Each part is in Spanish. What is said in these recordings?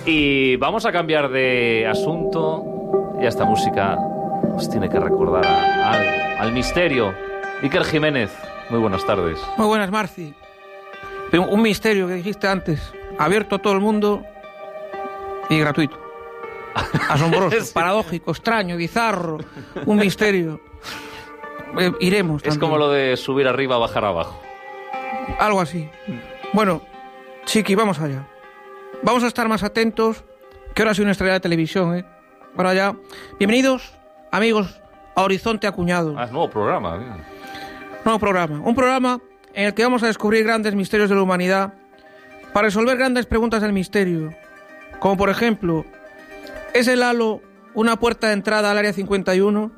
Y vamos a cambiar de asunto. Ya esta música nos tiene que recordar al misterio. Iker Jiménez, muy buenas tardes. Muy buenas, Marci. Un misterio que dijiste antes, abierto a todo el mundo y gratuito. Asombroso, sí. Paradójico, extraño, bizarro, un misterio. Iremos también. Es como lo de subir arriba, bajar abajo. Algo así. Bueno, Chiqui, vamos allá. Vamos a estar más atentos, que ahora soy una estrella de televisión, ¿eh? Ahora ya. Bienvenidos, amigos, a Horizonte Acuñado. Ah, es nuevo programa. Nuevo programa. Un programa en el que vamos a descubrir grandes misterios de la humanidad para resolver grandes preguntas del misterio. Como por ejemplo, ¿es el halo una puerta de entrada al Área 51?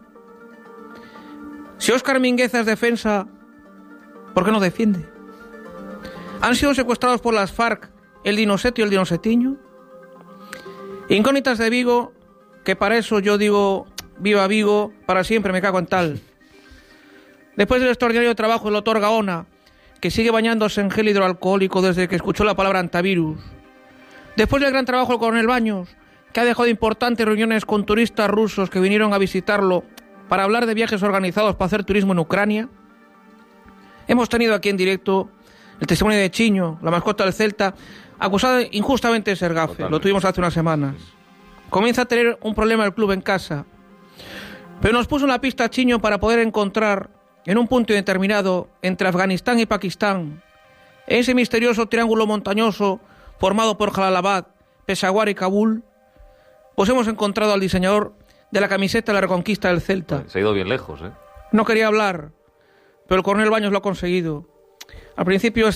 Si Óscar Mingueza es defensa, ¿por qué no defiende? ¿Han sido secuestrados por las FARC el Dinoset y el Dinosetiño? Incógnitas de Vigo, que para eso yo digo viva Vigo, para siempre me cago en tal. Después del extraordinario trabajo del doctor Gaona, que sigue bañándose en gel hidroalcohólico desde que escuchó la palabra antivirus. Después del gran trabajo del coronel Baños, que ha dejado importantes reuniones con turistas rusos que vinieron a visitarlo para hablar de viajes organizados para hacer turismo en Ucrania. Hemos tenido aquí en directo el testimonio de Chiño, la mascota del Celta, acusada injustamente de ser gafe. Totalmente. Lo tuvimos hace unas semanas. Comienza a tener un problema el club en casa. Pero nos puso una pista Chiño para poder encontrar en un punto determinado entre Afganistán y Pakistán, ese misterioso triángulo montañoso formado por Jalalabad, Peshawar y Kabul, pues hemos encontrado al diseñador de la camiseta de la Reconquista del Celta. Se ha ido bien lejos, ¿eh? No quería hablar, pero el coronel Baños lo ha conseguido. Al principio